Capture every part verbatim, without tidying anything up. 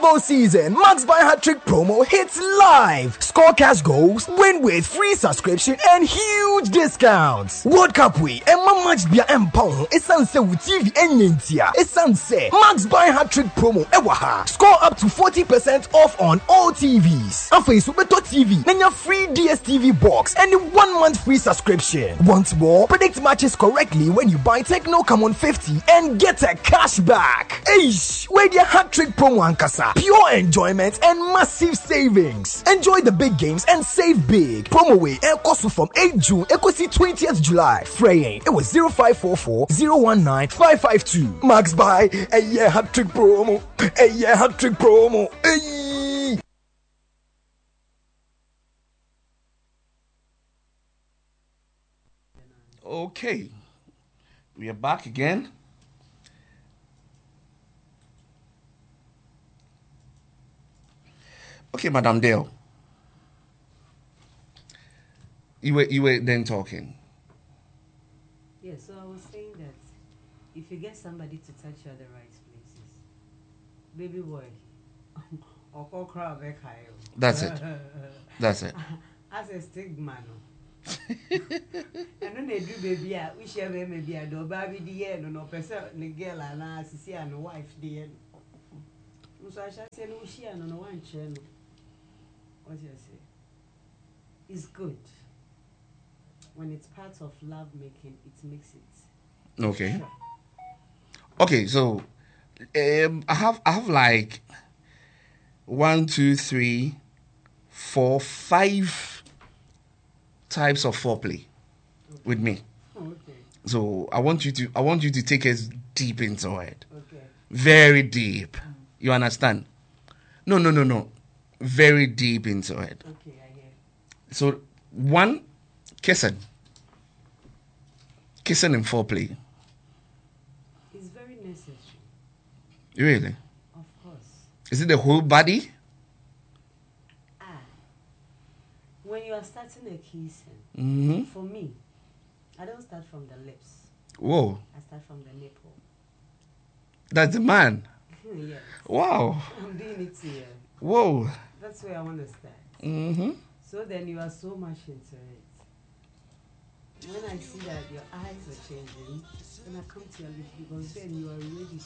football season, Max Buy Hat Trick promo hits live. Score cash goals, win with free subscription and huge discounts. World Cup we and my match be a empower. It's sunset with T V and Yentia. It's sunset. Max Buy Hat Trick promo ewaha. Score up to forty percent off on all T Vs. And for Superto T V, then your free D S T V box and the one month free subscription. Once more, predict matches correctly when you buy Techno Come on fifty and get a cash back. Eish, where the Hat Trick promo and kasa. Pure enjoyment and massive savings. Enjoy the big games and save big. Promo way air cost from eighth June, equity twentieth July. Fraying, it was zero five four four zero one nine five five two. Max Buy, a year Hat Trick promo. A year Hat Trick promo. Hey. Okay, we are back again. Okay, Madam Dale, you were you were then talking. Yeah, so I was saying that if you get somebody to touch you at the right places, baby boy, or call crowd back high. That's it. That's it. As a stigma, no. And when they do baby, we share baby, I do baby the end, no person, the girl, and I see and wife the end. So I shall say, no, she and no one channel. What do you say? It's good. When it's part of love making, it makes it. Okay. Okay, so um, I have I have like one, two, three, four, five types of foreplay okay. with me. Oh, okay. So I want you to I want you to take us deep into it. Okay. Very deep. Mm. You understand? No, no, no, no. Very deep into it. Okay, I hear. So one, kissing. Kissing in foreplay. It's very necessary. Really? Of course. Is it the whole body? Ah. When you are starting a kissing, mm-hmm. for me, I don't start from the lips. Whoa. I start from the nipple. That's the man. Yes. Wow. I'm doing it here. Whoa. That's where I want to start. Mm-hmm. So then you are so much into it. When I see that your eyes are changing, then I come to your lips because then you are ready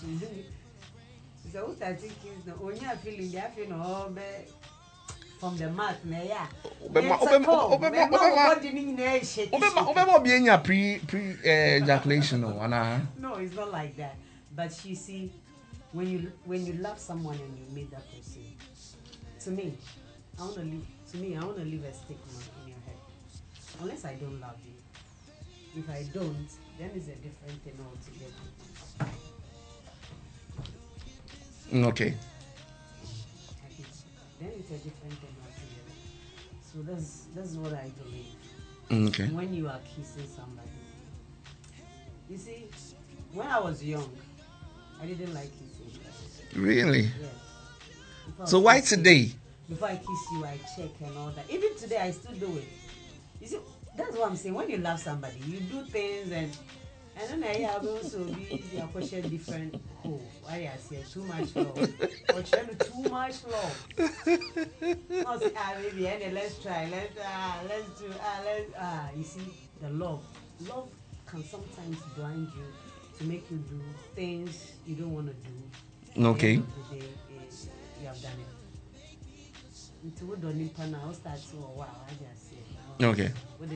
to. So what I think is the only feeling they feel no from the mouth, yeah. Obema, obema, obema, obema, obema, being a pre pre ejaculation, no, no, it's not like that. But you see, when you when you love someone and you meet that person, to me, I want to leave. To me, I want to leave a stigma in your head. Unless I don't love you. If I don't, then it's a different thing altogether. Okay. Then it's a different thing altogether. So that's that's what I believe. Okay. When you are kissing somebody, you see, when I was young, I didn't like kissing. Really? Yes. So why today? Before I kiss you, I check and all that. Even today, I still do it. You see, that's what I'm saying. When you love somebody, you do things and and then I have also be your question different. Oh, why I say too much love or too much love. I say, ah, baby, and let's try. Let's ah, let's do ah, let's ah. You see, the love, love can sometimes blind you to make you do things you don't want to do. Okay. At the end of the day, you have done it. It's what don't need to now start to wow. I just say. Okay.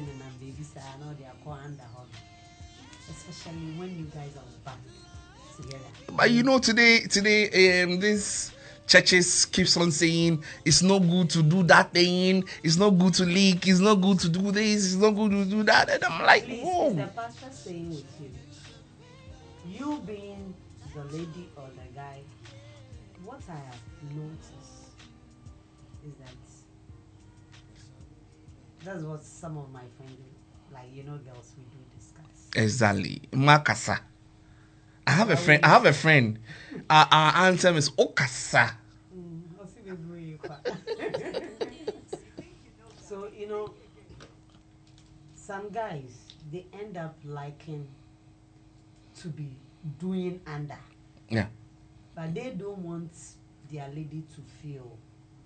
Especially when you guys are back together. But you know, today, today, um, this churches keeps on saying it's not good to do that thing. It's not good to leak. It's not good to do this. It's not good to do that. And I'm like, please, whoa. Is the pastor saying with you? You being the lady or the guy, what I have noticed is that that's what some of my friends do. Like, you know, girls, we do discuss. Exactly. Makasa. I have a friend. I have a friend. Our, our anthem is Okasa. So, you know, some guys, they end up liking to be doing under. Yeah. But they don't want their lady to feel.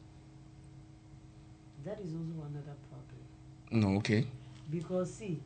That is also another problem. No, okay. Because see,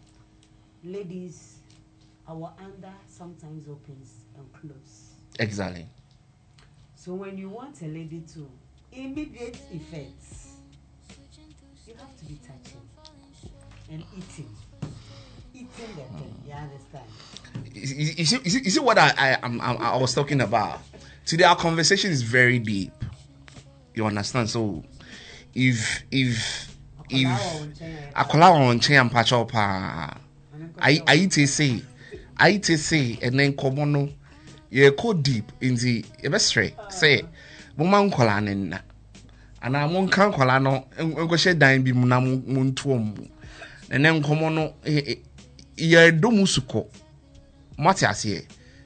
ladies, our under sometimes opens and closes. Exactly. So when you want a lady to immediate effects, you have to be touching and eating. Eating the thing, you understand? You, you, you, see, you, see, you see what I, I, I'm, I'm, I was talking about? Today our conversation is very deep. You understand? So if if if akola on chain pacho pa I I te say I te say and then come no ye go deep in the ebestre say mama nkola nenna ana mo nkan nkola no enko hye dan bi mu na mo ntuom and then come no ye do musuko mati ase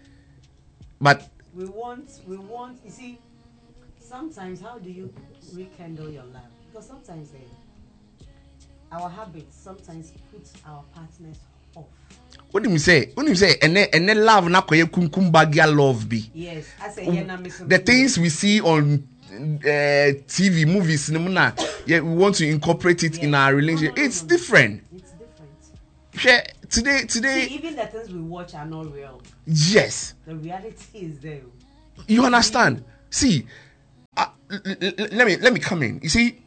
but we want we want you see sometimes how do you rekindle your love? Because sometimes eh, our habits sometimes put our partners off. What do you say? What do you say? And then and then love na koye kunkum bagya love be. Yes, I say yeah, na the things we see on uh, T V movies, yeah, we want to incorporate it yes. in our relationship. No, no, no, it's no, no. different. It's different. Yeah, today, today. See, even the things we watch are not real. Yes. The reality is there. You understand? See, uh, l- l- l- let me let me come in. You see,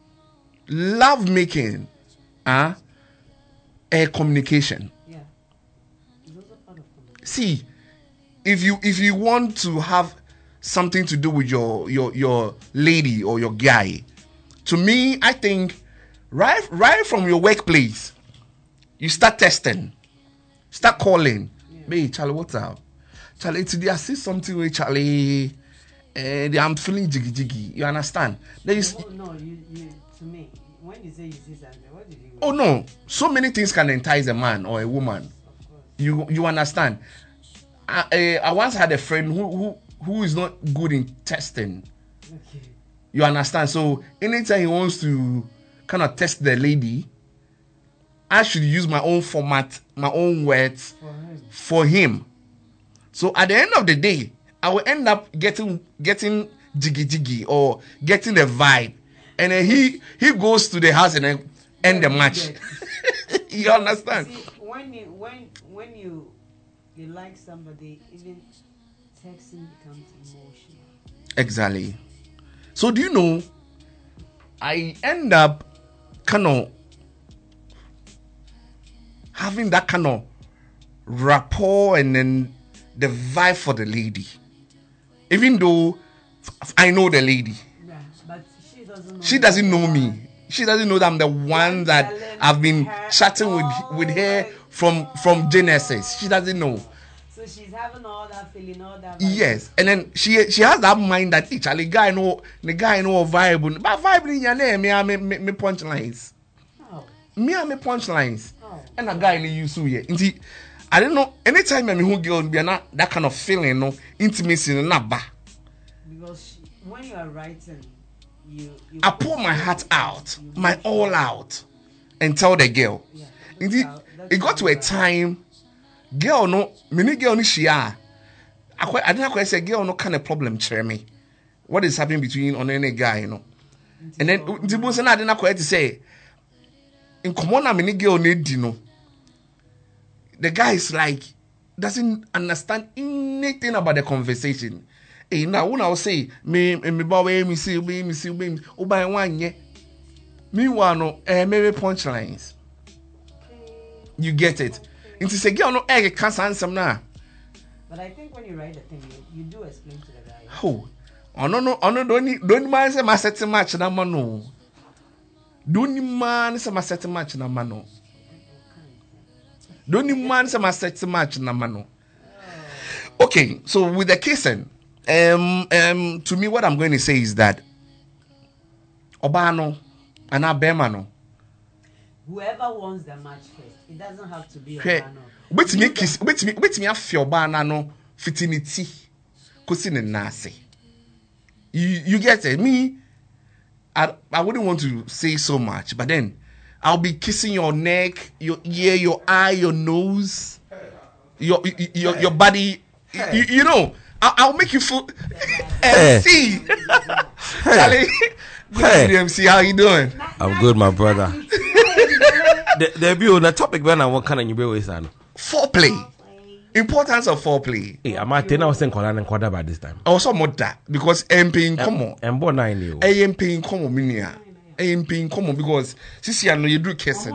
love making, uh, a communication. Yeah. It's also part of communication. See, if you if you want to have something to do with your your your lady or your guy, to me, I think right right from your workplace, you start testing, start calling. Yeah. Hey, Charlie, what's up? Charlie, today I see something with Charlie, and I'm feeling jiggy jiggy. You understand? There is no, no you, you to me when you say you see something, what did you? Oh no, so many things can entice a man or a woman. Of course. You you understand? I, I, I once had a friend who who who is not good in testing. Okay. You understand? So anytime he wants to kind of test the lady, I should use my own format, my own words For him. for him. So at the end of the day, I will end up getting getting jiggy jiggy or getting the vibe, and then he he goes to the house and then end the match. You understand? See, when you when when you you like somebody, even texting becomes emotional. Exactly. So do you know, I end up kind of having that kind of rapport and then the vibe for the lady. Even though I know the lady. Yeah, but she doesn't know. She doesn't know me. She doesn't know that I'm the one that I've been chatting with with her from from Genesis. She doesn't know. So she's having all that feeling, all that. Yes, and then she she has that mind that actually guy know the guy know vibe, but vibe in your name, me me me, me punchlines. Oh. Me me punchlines. Oh. And a guy in you so here. Inti, I don't know. Anytime I mean who girl be not that kind of feeling, no intimacy, no ba. Because she, when you are writing, you, you I pour my heart out, my all out, and tell the girl. Yeah, Indeed, how, it got to a time, girl no, many girl no she are. I quite, I didn't quite say girl no kind of problem cheer me. What is happening between on any guy, you know? And then the boss and I didn't quite to say. In common, I many girl need you know. The guy is like doesn't understand anything about the conversation. Hey, now when I will say me me boy me see me me see me oh by one yeah. Meanwhile no eh maybe punchlines. You get it. Into say girl no eh can't answer now. But I think when you write the thing, you, you do explain to the guy. Oh, oh no no oh no don't don't mind say my setting match na man no. Don't man say my setting match na man no. Don't man say my setting match na man no. Okay, so with the kissing, um, um, to me, what I'm going to say is that Obano and Abemano. Whoever wants the match first, it doesn't have to be Okay. Obano. Wait me kiss. Wait me. Wait me. I feel Obano fitinity, kusin and nasi. You you get it? Me, I I wouldn't want to say so much, but then I'll be kissing your neck, your ear, your eye, your nose, your your your body. You, you know, I'll, I'll make you feel. Hey. M C. Charlie. Good M C. How you doing? I'm good, my brother. the the view on the topic when I want kind of you be with son. Foreplay. Importance of foreplay. Hey, I'm at ten. I was saying Kolan and Kwada by this time. Also more that because M P in common. And born nine you. M P in common minia. M P in common because since you know you do kissing.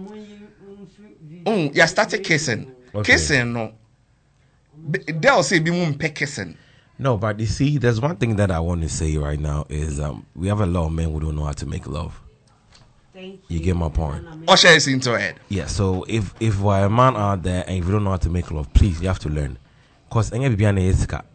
Oh, you started kissing. Okay. Kissing no. They'll say be more kissing. No, but you see, there's one thing that I want to say right now is um we have a lot of men who don't know how to make love. Thank You get my point. Usher is into it. Yeah, so if if we're a man out there and if you don't know how to make love, please you have to learn. Cause any bibiana yesika.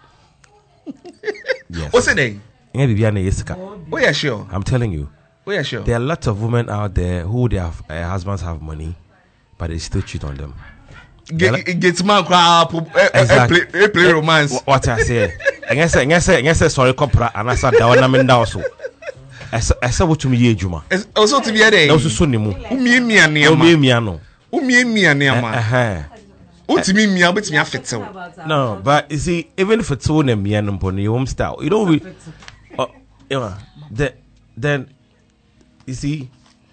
Yes. What's the name? Any bibiana yesika. Oh yeah, sure. I'm telling you. Oh yeah, sure. There are lots of women out there who their uh, husbands have money, but they still cheat on them. Get get man crap. Exactly. Play play romance. Wh- What I say? I guess I guess I guess sorry compra and I said that one I'm in also. I said I said what to me ye juma. Also to be a day. That was so nimu. Umi mi Oh aniama. me me ano. Umi mi aniama. Uh-huh. Utimi mi abetimi afetew. No, but you see, even if it's on a me and upon your home style, you don't. Re- uh, yeah, then then you see,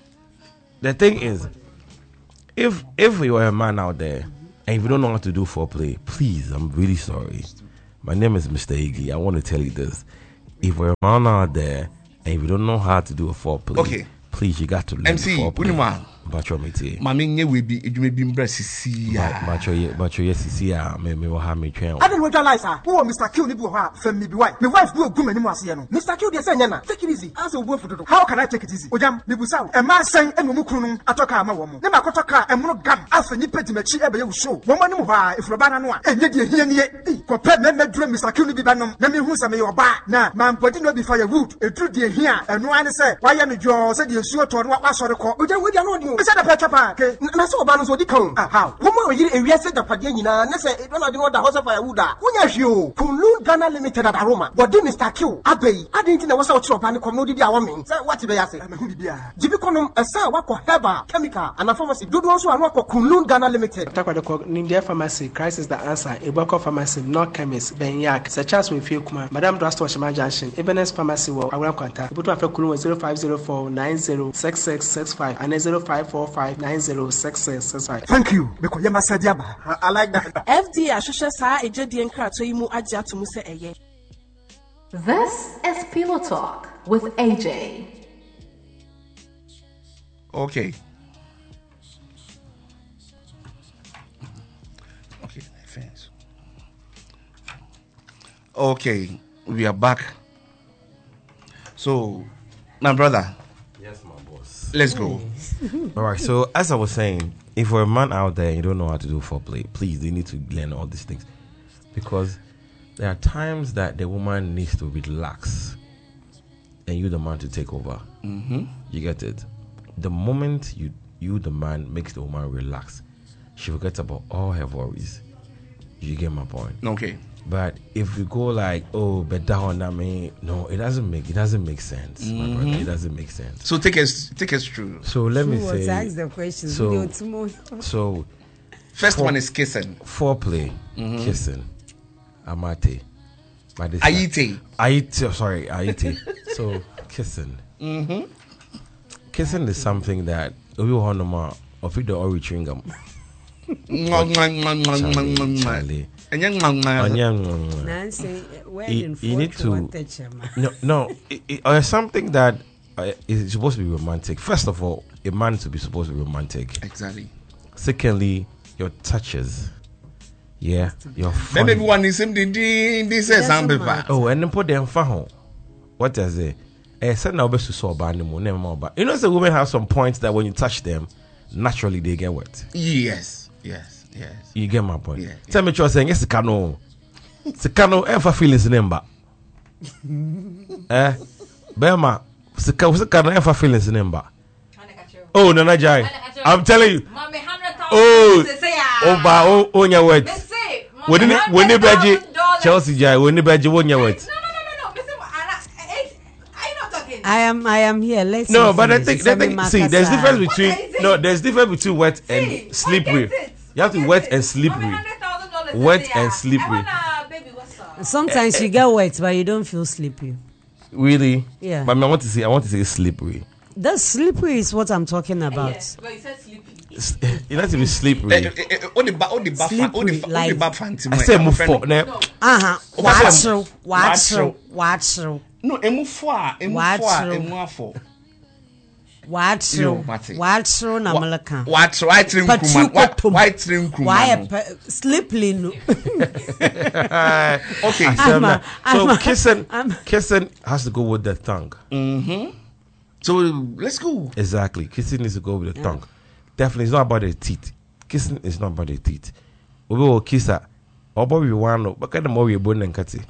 the thing is, if if you are a man out there and if you don't know how to do foreplay, please, I'm really sorry. My name is Mister Iggy. I want to tell you this: if you're a man out there and if you don't know how to do a foreplay, Okay. please, you got to learn M C, foreplay. Unima. Bacho me tie. Mami nye we bi edwuma bi mbra sisi ya. Bacho ye, bacho ye sisi ya me me wa ha me twen. I don't realize her. Who Mister Q ni bi ho a fam me bi why. My wife do ogum anim ase no. Mister Q dey say nya na. Take it easy. As obu fotodo. How can I take it easy? Ojam me busa. E ma san enu mu kunu atoka ama wo mo. Ne ma kotoka emro gam. Afa ni pedi machi ebe ye wo show. Wo mo ni mo ha ifroba na no a. Enye de hia ni ye. Ko pe me medure Mister Q ni bi ba nom. Na me hu sa me yo ba. Na man podi no bi fire wood. Edru de hia. Enu an say why ye me jo say de nsuo to no wa sori ko. Ojam we dia no ni o. Say da pe chapa. Na so oba no so di kan. How? Wo mo yiri ewiase japade nyina na say don ade no da house fire wood a. Wonya hwe o. Kunlun Ghana Limited at Aroma. But di Mister Q abey. Ade nti na wo say o chiro ba ne kom no di dia wa me. Say what be ya say? Me hu bi bia. Jibi konom esa wa ko herba chemical and pharmacy. Dodo so anu ko Kunlun Ghana Limited. Takwade Nindia Pharmacy, Christ is the answer. Iboko Pharmacy, no chemist, Benyak, such as we feel kuma. Madame Drastor Shima Junction, Ebenezer Pharmacy, will Awam Quanta. Ibutu Afe Kulun zero five zero four nine zero six six six five and zero five four five nine zero six six six five. Thank you. Because Yama Sadiaba. I like that. F D A Ashosha Sa Ejedi Enkrato Imu Aja to Muse Eye. This is Pillow Talk with A J. Okay. Okay, thanks. Okay, we are back. So, my brother, Yes, my boss. let's go. All right. So as I was saying, if you're a man out there and you don't know how to do foreplay, please, you need to learn all these things, because there are times that the woman needs to relax, and you, the man, to take over. Mm-hmm. You get it? The moment you, you, the man, makes the woman relax, she forgets about all her worries. You get my point? Okay. But if we go like, oh, but down, I mean, no, it doesn't make it doesn't make sense, my Mm-hmm. brother. It doesn't make sense. So take us, take us through. So let me Who was say, asked the question? so- Video tomorrow. so First For- one is kissing. foreplay, kissing, amate, by this Ayite. Ayite, oh, sorry, Ayite. So kissing, Mm-hmm. kissing is something that we want to know of it or chewing gum. Mwah, mwah, mwah, mwah, mwah, mwah, mwah. Charlie, And then, mwah, mwah. Onyang- Nancy, where You- in you need to- no, no, it, it, or something that uh, is supposed to be romantic. First of all, a man to be supposed to be romantic. Exactly. Secondly, your touches. Yeah, your Then fun. everyone is him. This is some paper. Oh, and then put them for what does it? Eh, said now best to saw about them, never more. But you know, the women have some points that when you touch them, naturally they get wet. Yes, yes, yes. You get my point. Yeah, Tell me what you're saying. Yes, the cano, the cano ever feelings number. Eh, Bema, the cano ever feelings number. Oh, Nana Jai, I'm telling you. Oh, oh, ba, oh, on your wet. When it, when it, Chelsea Jai, when it, when you wet. I am, I am here. Let's No, see but I finish. think, It's I a think Makasa. see, there's difference What between is it? no, there's difference between wet See, and slippery. what is it? You have to What wet is and it? slippery. Mommy, one hundred thousand dollars Wet this and year. slippery. I wanna, baby, what's up? Sometimes you get wet, but you don't feel sleepy. Really? Yeah. But I, mean, I want to say, I want to say slippery. The slippery is what I'm talking about. Yes, but you said sleepy. You have to be slippery. Eh, eh, eh, All the ba- all the ba- fa- all the fa- all the Like- ba- fancy. I my- said my move friend- for now. Uh huh. Watch Watch, watch, Watch. watch, No, emu four, emu Watch four, through. emu afo. watch, Yo, Mate. watch, na malaka. What? Why trim But you kuman? Why- kotom. Why trim Why a kuman? pe- sleepily? No. Okay. So, I'm now- a- I'm so a- kissing, I'm- kissing has to go with the tongue. So let's go. Exactly. Kissing needs to go with the tongue. Definitely, it's not about the teeth. Kissing is not about the teeth. We will kiss her. Or we want, but kind of more we bone and cut it.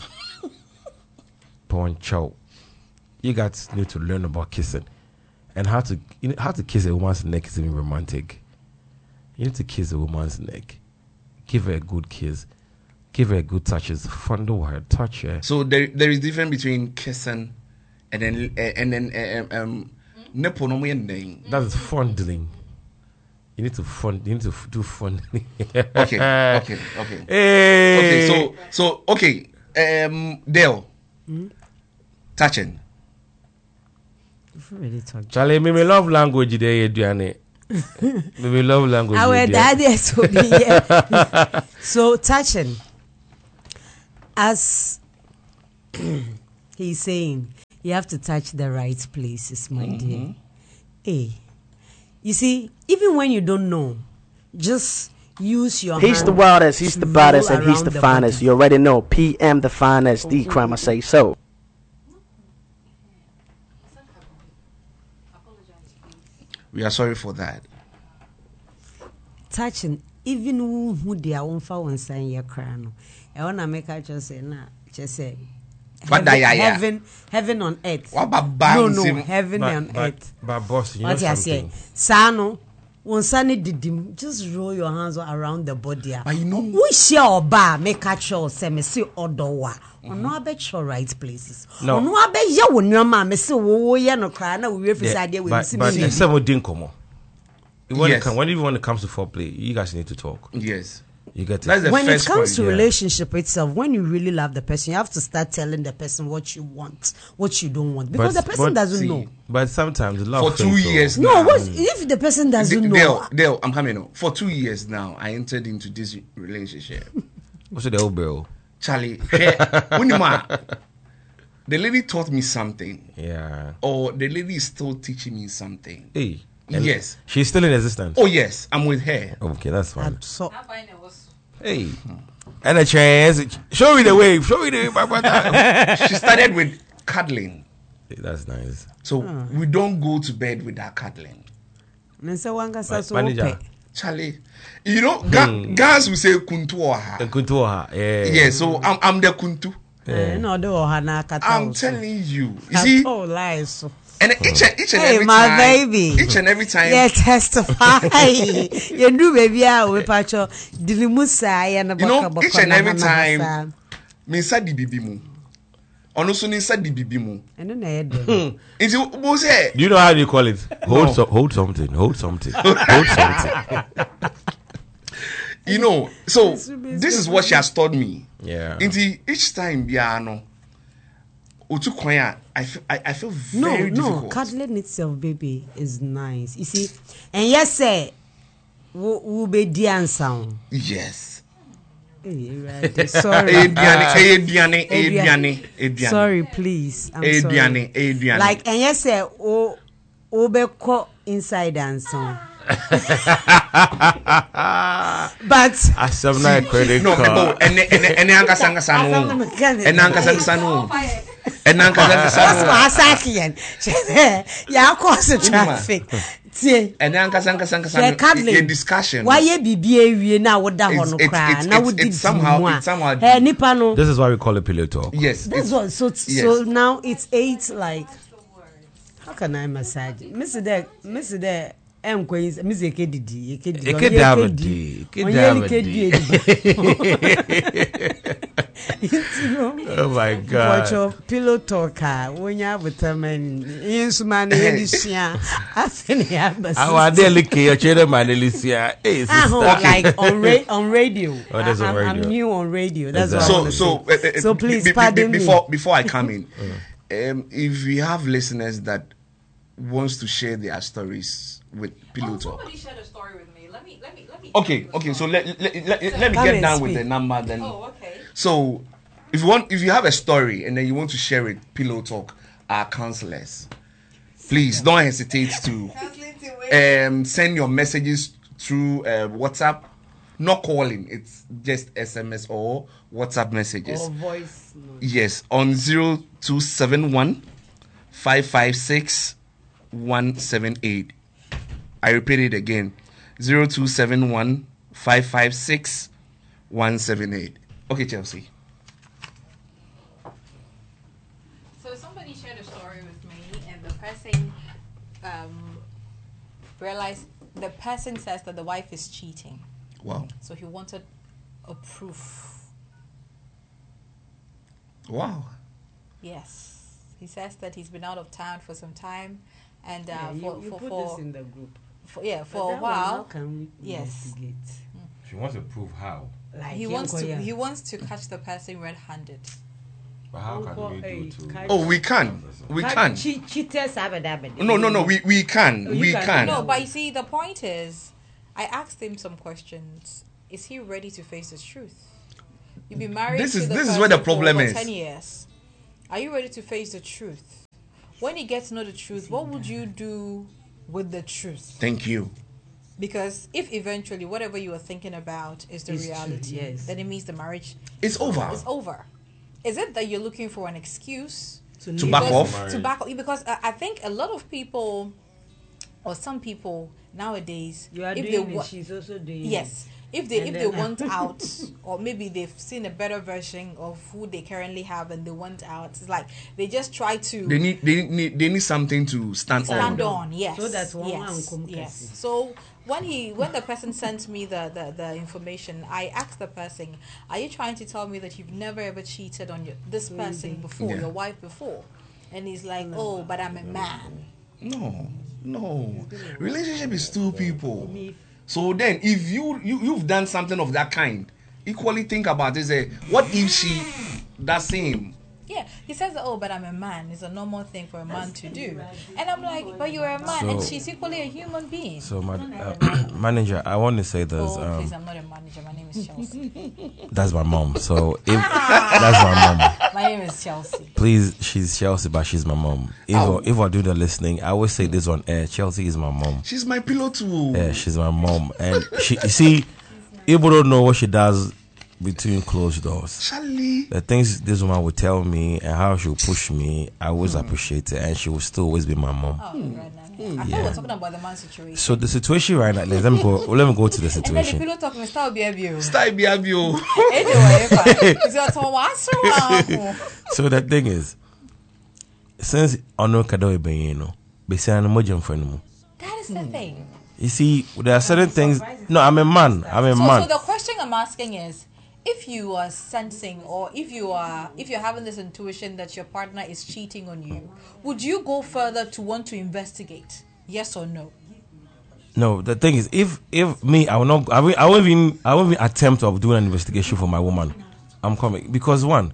Poncho. You guys need to learn about kissing and how to you know, how to kiss a woman's neck is even romantic. You need to kiss a woman's neck. Give her a good kiss. Give her a good touches. Fondle her, touch her. So there there is difference between kissing and then uh, and then uh, um nipple no more name. That is fondling. You need to fond. You need to f- do fondling. Okay. Okay. Okay. Hey. Okay. So so okay. Um, Dale. Touching. We've already talked. Charlie, me me love language there, Diane. Me me love language. Our there. daddy so yeah. So touching, as he's saying, you have to touch the right places, my dear. Hey, you see, even when you don't know, just use your He's hand the wildest, he's to the baddest, roll and he's around the the finest. body. You already know. P M the finest. The crime I say so. We are sorry for that. Touching, even who they are on for one sign your crown. I wanna make her just say, nah, just say. What heaven, da ya ya? heaven, heaven on earth. What about No, bouncing? no, heaven But, on but, earth. but boss, you know What I say? something. Sano, when Sunny did him, just roll your hands around the body. But you know- we share or bar, make a show, say, me see odowa. On no bet your right places. No. On no bet you when your mamma, me see, wo, ya no cry, no, we refuse Yeah, idea, we but see but me. except with Dinkomo. When Yes. it come, when even when it comes to foreplay, you guys need to talk. Yes. You get it. That's the When it first comes point. to yeah. relationship itself, when you really love the person, you have to start telling the person what you want, what you don't want, because But- the person but doesn't see, know. But sometimes the love For two fades, though. years No, now. what if the person doesn't know? Dale, Dale, I'm coming on. For two years now, I entered into this relationship. What's the old girl? Charlie, hey, Unima, the lady taught me something, Yeah. or the lady is still teaching me something. Hey. And Yes. She's still in existence. Oh yes, I'm with her. Okay, that's fine. I'm so Hey. And a chance. Show me the way. Show me the way, my brother. She started with cuddling, That's nice. so we don't go to bed without cuddling. Me say one Ma- so manager. ope. Charlie, you know, ga- guys will say kuntu or ha. Kuntuoha. Yeah. Yeah, so I'm I'm the kuntu. Eh, no, do hana kata. I'm also. telling you. You see, Oh, lies. So. and each and each and Hey, every my time, baby. each and every time. Yeah, testify. You do baby, I will patch your dilimusa and You know, each and every time, me sa di bibi mu. Ono so ni sa di bibi mu. I don't know. Nti wo say, Do you know how you call it? Hold No. so, hold something. Hold something. hold something. you know, so this is what she has taught me. Yeah. Nti each time bia no otu kwan a, I feel I, I feel No, very no, difficult. cuddling itself, baby, is nice. You see, and yes, sir, we be the sound. Yes. Sorry. Ediane, ediane, ediane, ediane. Sorry, please. I'm sorry. Ediane, ediane. Like, and yes, sir, o o be caught inside and song. But As I'm not a credit no, card. but ene ene ene anga sanga sanu. Ene anga sanga sanu. Ene anga sanga what's sanu. Wasakian? Yeah, of course, the traffic. See, Ene anga sanga sanga share sanu. cuddling. A discussion. Why ye be be now? What that It's- one it's- cry? it's- Now it's- we did it's somehow- it's somehow Hey, deep. nipa no. This is why we call it pillow talk. Yes. That's it's- what. So yes. so now it's eight. Like, how can I massage? Mister There, Mister There, em kwezi mize kedidi ekedidi ekedavadi ekedavadi oh my god Watch pillow talker wonya butaman insuma na yelisia asene ya basi our delicate your children man Alicia hey sister like on ra- on radio oh, that's on radio. I'm new on radio that's exactly. what so so so, uh, uh, so please b- pardon b- me before before I come in um if we have listeners that wants to share their stories with Pillow oh, Talk. Somebody shared a story with me. Let me, let me, let me. Okay, okay. So let let, let, let me Come get and down speak. with the number then. Oh, okay. So if you want, if you have a story and then you want to share it, Pillow Talk, our counselors, please don't hesitate to um send your messages through uh, WhatsApp. Not calling, it's just S M S or WhatsApp messages. or voice note. Yes, on zero two seven one five five six one seven eight. I repeat it again. zero two seven one five five six one seven eight. Okay, Chelsea. So somebody shared a story with me, and the person um, realized the person says that the wife is cheating. Wow. So he wanted a proof. Wow. Yes, he says that he's been out of town for some time, and uh, Yeah, you, for you for put for, this in the group. for yeah But for a that one, how while. can we Yes. investigate? she wants to prove how Like He wants to Yankoya. he wants to catch the person red-handed. but how Uncle, can we hey, do to catch- Oh, we can. We can. Che- cheaters abadabadi. No, no, no. We we can. Oh, you We can. can. No, but you see, the point is, I asked him some questions. Is he ready to face the truth? You've been married This to is- the this is person where the for problem over is. ten years. Are you ready to face the truth? When you get to know the truth, what would you do with the truth? Thank you. Because if eventually whatever you are thinking about is the It's true, reality, yes. then it means the marriage It's over. is over. Is it that you're looking for an excuse To To leave back us. off. to back off? Because uh, I think a lot of people, or some people nowadays, You are if doing they it, wa- she's also doing yes, if they And if then- they want out, or maybe they've seen a better version of who they currently have and they want out, it's like they just try to They need they need they need something to stand, stand on. on. Yes, So that one yes, man come yes. kasi. So when he when the person sent me the, the the information, I asked the person, "Are you trying to tell me that you've never ever cheated on your, this person before, Yeah. your wife before?" And he's like, "Oh, but I'm a man." No, no. Relationship is two people. So then, if you, you you've done something of that kind, equally think about it. Say, what if she does same? Yeah, he says, "Oh, but I'm a man. It's a normal thing for a man to do." And I'm like, "But you're a man, and So- she's equally a human being." so my uh, manager I want to say this Oh, um please, I'm not a manager. My name is Chelsea. that's my mom so if that's my mom My name is Chelsea. please she's Chelsea but she's my mom if I, if I do the listening I always say this on air Chelsea is my mom. She's my pillow too. Yeah, she's my mom, and she. You see, people don't know what she does between closed doors. Charlie. The things this woman would tell me and how she would push me, I always appreciate it, and she will still always be my mom. Oh, right now. I thought we were talking about the man situation. So the situation right now, let me go. Let me go to the And then the situation. pillow talk me start be a Style be have you. Anyway, it's your turn. What's wrong? So the thing is, since Ono Kado Ebenyeno, Besiano Mojam Frenum. That is the thing. You see, there are certain things. No, I'm a man. I'm a So, man. so the question I'm asking is, if you are sensing or if you are if you're having this intuition that your partner is cheating on you, would you go further to want to investigate? Yes or no? No, the thing is, if if me, I will not. I will. I won't even. I won't even attempt of doing an investigation for my woman. I'm coming because one,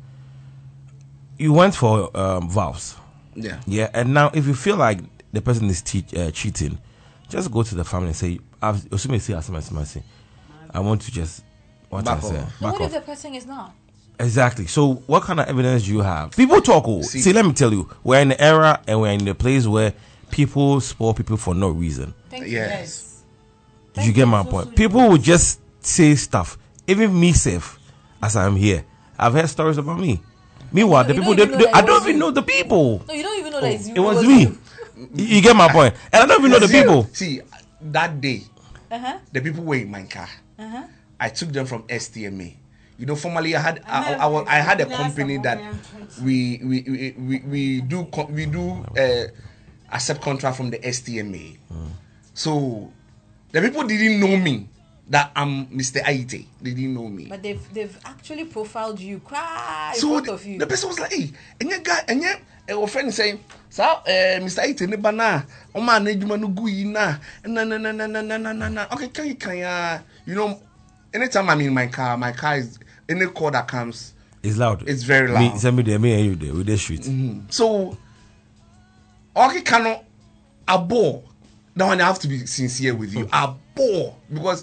you went for um, vows. Yeah. Yeah, and now if you feel like the person is te- uh, cheating, just go to the family and say, "I've assuming say as I want to just what Back I say, off. But back what off." if the person is not? Exactly. So, what kind of evidence do you have? People talk. Oh, See. see, let me tell you, we're in the era and we're in the place where people spoil people for no reason. Thank Yes. you. You get my point. People will just say stuff. Even me, safe as I'm here, I've heard stories about me. Meanwhile, the You people, don't they, even know they, that I it don't was even you. know the people. No, you don't even know that it's you. It was me. You you get my point, and I don't even know the See, people. See, that day, Uh-huh. the people were in my car. Uh-huh. I took them from S T M A. You know, formerly I had I, I, I, I had a company that we we we, we, we do co- we do uh, accept contract from the S T M A. So the people didn't know me that I'm Mister Aite. They didn't know me. But they've they've actually profiled you. Cry in So front the, of you. the person was like, hey, and your guy, and your uh, friend is saying, so uh, Mister Aite ne bana, o man ne juma no gui na, na na na na na na na na na. Okay, can you can you, you know, anytime I'm in my car, my car is any call that comes. It's loud. It's very loud. Me, send me there, me and you there with the street. Mm-hmm. So, okay, cannot a bore. Now I have to be sincere with you. A bore because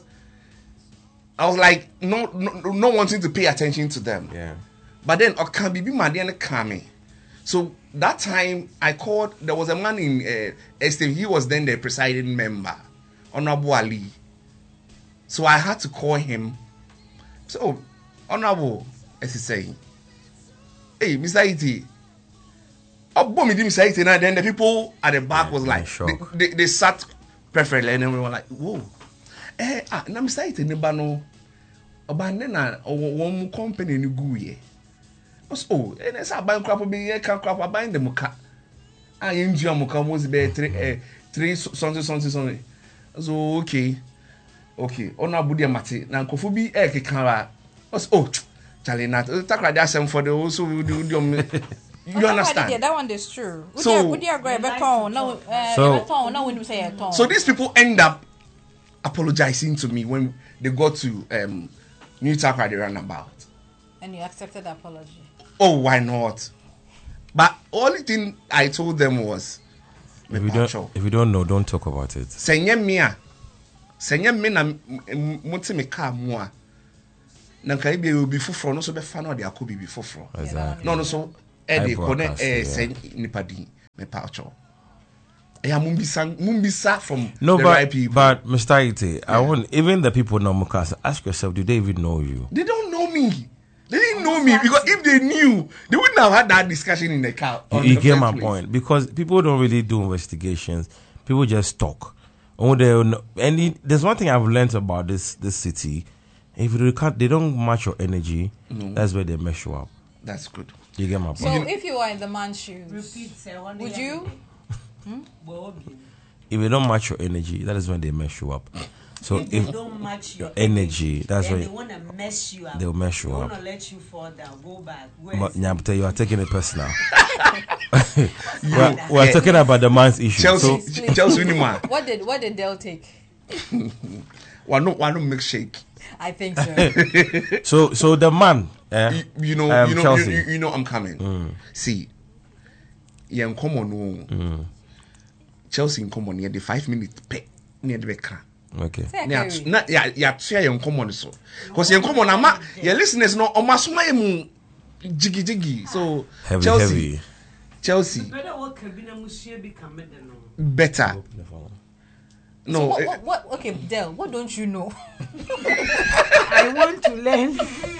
I was like, no, no, no wanting to pay attention to them. Yeah. But then, okay, be my dear Kami. So that time I called. There was a man in uh, Estate. He was then the presiding member, Honorable Ali. So I had to call him. So, Honorable, as he saying, hey, Mister Iti. Oh, boom, Mister Iti. And then the people at the back was like, they, they, they sat perfectly, and then we were like, whoa. Eh, ah, na Mister Iti ne ba no, oba ne na one company ni gu ye. Oh, and it's a bank crap be ye can crap buying the muka. Ah, enjoy muka was be three eh three something something something. So okay. Okay, ona budia mate na nkofo bi e kekara. Oh, Charlie Nat, takra dey asem for the also we do you understand? Yeah, that one is true. So, would you agree beton no beton no when you say beton. So these people end up apologizing to me when they got to um New Takra the roundabout. And you accepted the apology. Oh, why not? But only thing I told them was if you don't if you don't know, don't talk about it. Senye mia. Senye me na monte me car mo a. Na kai bi obi foforo no so be fa na de akobi bi foforo. Exactly. No no so e de connect eh sen nipadi me pa cho. Yeah, mumbisa mumbisa from no, the but, right people. But Mister Ite, I want even the people in Mukasa, ask yourself, do they even know you? They don't know me. They didn't know me because if they knew, they wouldn't have had that discussion in the car. You, you get my place. point because people don't really do investigations. People just talk. Oh, they any. There's one thing I've learned about this this city. If you can't, they don't match your energy. No. That's where they mess you up. That's good. You get my point. So if you were in the man's shoes, Repeat, would you? Hmm? If they don't match your energy, that is when they mess you up. So if, if they don't match your energy, that's then when they want to mess you up. They'll mess you they up. They want to let you fall down, go back. But Nyamte, you are taking it personal. we're we're yeah. talking about the man's issue. Chelsea, so, Chelsea, what did what did Dell take? One no one no milkshake. I think so. so so the man, eh, you, you know, um, you know, Chelsea. You, you know, I'm coming. Mm. See, yeah, in common, mm. Chelsea in common. Yeah, the five minutes pay near the car. Okay. Yeah, yeah, yeah, yeah. Share in common so, because in common, ama your listeners know almost my mu jiggy jiggy. So heavy, Chelsea, heavy. Chelsea. Better. No. So what, what, what? Okay, Del. What don't you know? I want to learn.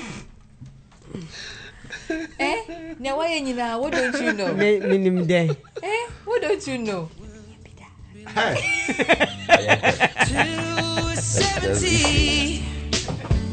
eh? Now why you know? What don't you know? Minimum day. Eh? What don't you know? Two seventy.